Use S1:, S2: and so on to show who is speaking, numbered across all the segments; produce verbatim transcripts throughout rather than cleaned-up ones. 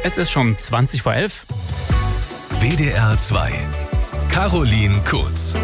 S1: Es ist schon zwanzig vor elf.
S2: W D R zwei. Caroline Kurz.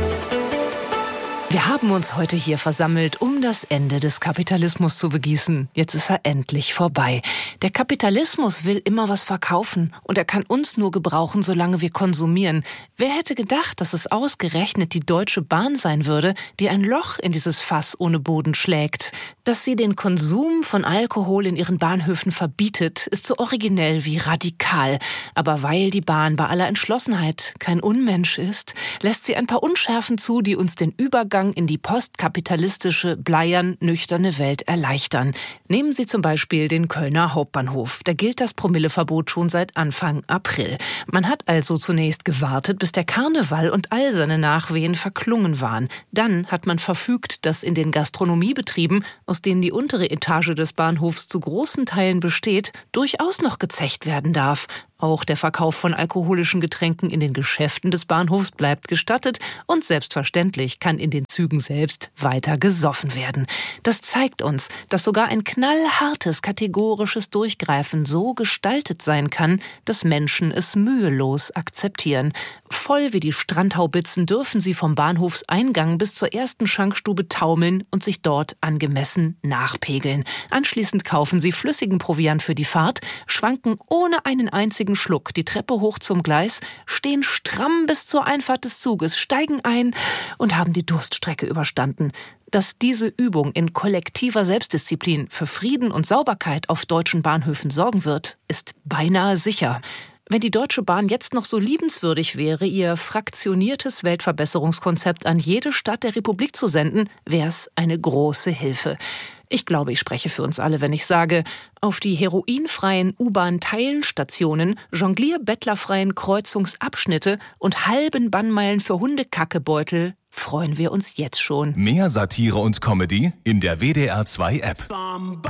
S3: Wir haben uns heute hier versammelt, um das Ende des Kapitalismus zu begießen. Jetzt ist er endlich vorbei. Der Kapitalismus will immer was verkaufen und er kann uns nur gebrauchen, solange wir konsumieren. Wer hätte gedacht, dass es ausgerechnet die Deutsche Bahn sein würde, die ein Loch in dieses Fass ohne Boden schlägt? Dass sie den Konsum von Alkohol in ihren Bahnhöfen verbietet, ist so originell wie radikal. Aber weil die Bahn bei aller Entschlossenheit kein Unmensch ist, lässt sie ein paar Unschärfen zu, die uns den Übergang in die postkapitalistische, bleiern, nüchterne Welt erleichtern. Nehmen Sie zum Beispiel den Kölner Hauptbahnhof. Da gilt das Promilleverbot schon seit Anfang April. Man hat also zunächst gewartet, bis der Karneval und all seine Nachwehen verklungen waren. Dann hat man verfügt, dass in den Gastronomiebetrieben, aus denen die untere Etage des Bahnhofs zu großen Teilen besteht, durchaus noch gezecht werden darf. Auch der Verkauf von alkoholischen Getränken in den Geschäften des Bahnhofs bleibt gestattet und selbstverständlich kann in den Zügen selbst weiter gesoffen werden. Das zeigt uns, dass sogar ein knallhartes, kategorisches Durchgreifen so gestaltet sein kann, dass Menschen es mühelos akzeptieren. Voll wie die Strandhaubitzen dürfen sie vom Bahnhofseingang bis zur ersten Schankstube taumeln und sich dort angemessen nachpegeln. Anschließend kaufen sie flüssigen Proviant für die Fahrt, schwanken ohne einen einzigen Schluck die Treppe hoch zum Gleis, stehen stramm bis zur Einfahrt des Zuges, steigen ein und haben die Durststrecke überstanden. Dass diese Übung in kollektiver Selbstdisziplin für Frieden und Sauberkeit auf deutschen Bahnhöfen sorgen wird, ist beinahe sicher. Wenn die Deutsche Bahn jetzt noch so liebenswürdig wäre, ihr fraktioniertes Weltverbesserungskonzept an jede Stadt der Republik zu senden, wäre es eine große Hilfe. Ich glaube, ich spreche für uns alle, wenn ich sage, auf die heroinfreien U-Bahn-Teilstationen, jonglier-bettlerfreien Kreuzungsabschnitte und halben Bannmeilen für Hundekackebeutel freuen wir uns jetzt schon.
S2: Mehr Satire und Comedy in der W D R zwei App.